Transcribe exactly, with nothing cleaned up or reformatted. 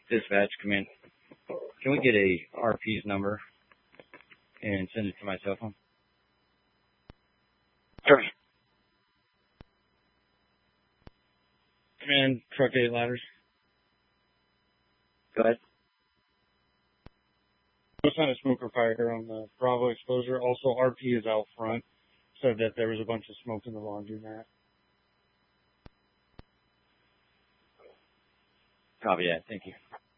Dispatch, come in. Can we get a R P's number and send it to my cell phone? Sure. Come in, truck eight ladders. Go ahead. No sign of smoke or fire on the Bravo exposure. Also, R P is out front. Said that there was a bunch of smoke in the laundromat. Copy that. Thank you.